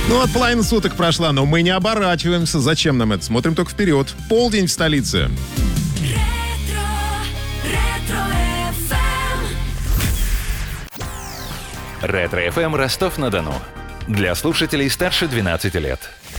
Ну вот половина суток прошла, но мы не оборачиваемся. Зачем нам это? Смотрим только вперед. Полдень в столице. Ретро-ФМ Ростов-на-Дону. Для слушателей старше 12 лет.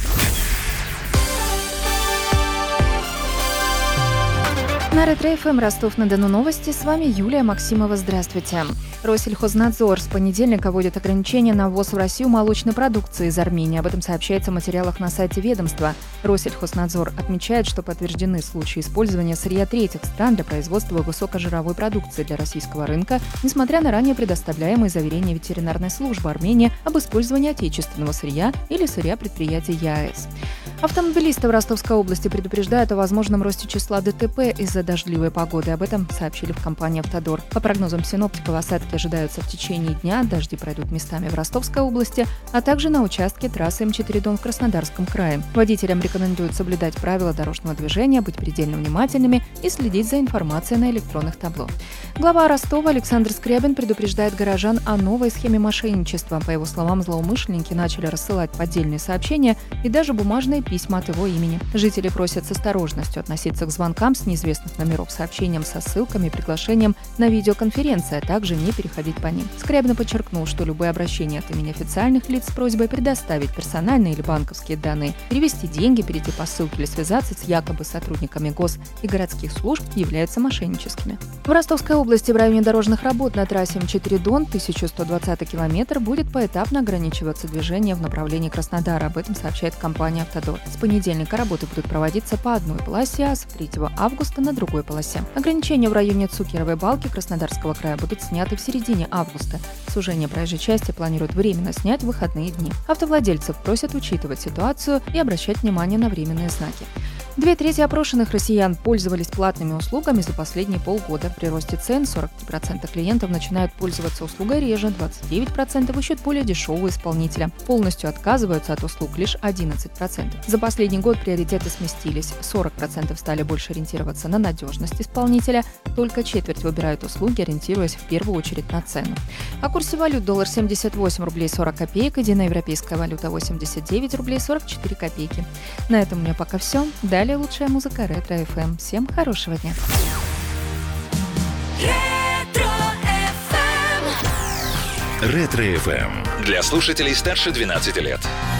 На Ретро-ФМ Ростов-на-Дону новости. С вами Юлия Максимова. Здравствуйте. Россельхознадзор с понедельника вводит ограничения на ввоз в Россию молочной продукции из Армении. Об этом сообщается в материалах на сайте ведомства. Россельхознадзор отмечает, что подтверждены случаи использования сырья третьих стран для производства высокожировой продукции для российского рынка, несмотря на ранее предоставляемые заверения ветеринарной службы Армении об использовании отечественного сырья или сырья предприятий ЕАЭС. Автомобилисты в Ростовской области предупреждают о возможном росте числа ДТП из-за дождливой погоды. Об этом сообщили в компании «Автодор». По прогнозам синоптиков, осадки ожидаются в течение дня. Дожди пройдут местами в Ростовской области, а также на участке трассы М4 Дон в Краснодарском крае. Водителям рекомендуют соблюдать правила дорожного движения, быть предельно внимательными и следить за информацией на электронных табло. Глава Ростова Александр Скрябин предупреждает горожан о новой схеме мошенничества. По его словам, злоумышленники начали рассылать поддельные сообщения и даже бумажные письма от его имени. Жители просят с осторожностью относиться к звонкам с неизвестных номеров, сообщениям со ссылками и приглашением на видеоконференции, а также не переходить по ним. Скрябин подчеркнул, что любые обращения от имени официальных лиц с просьбой предоставить персональные или банковские данные, перевести деньги, перейти по ссылке или связаться с якобы сотрудниками гос- и городских служб являются мошенническими. В Ростовской области в районе дорожных работ на трассе М4 Дон 1120 километр будет поэтапно ограничиваться движение в направлении Краснодара. Об этом сообщает компания «Автодор». С понедельника работы будут проводиться по одной полосе, а с 3 августа на другой полосе. Ограничения в районе Цукеровой балки Краснодарского края будут сняты в середине августа. Сужение проезжей части планируют временно снять в выходные дни. Автовладельцев просят учитывать ситуацию и обращать внимание на временные знаки. 2/3 опрошенных россиян пользовались платными услугами за последние полгода. При росте цен 43% клиентов начинают пользоваться услугой реже, 29% ищут более дешевого исполнителя. Полностью отказываются от услуг лишь 11%. За последний год приоритеты сместились. 40% стали больше ориентироваться на надежность исполнителя, только четверть выбирают услуги, ориентируясь в первую очередь на цену. О курсе валют: доллар 78 рублей 40 копеек, единоевропейская валюта 89 рублей 44 копейки. На этом у меня пока все. Далее лучшая музыка Ретро-ФМ. Всем хорошего дня. Ретро-ФМ. Для слушателей старше 12 лет.